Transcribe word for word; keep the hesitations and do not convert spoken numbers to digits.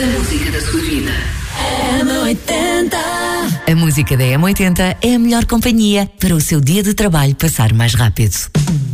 A música da sua vida. M oitenta. A música da M oitenta é a melhor companhia para o seu dia de trabalho passar mais rápido.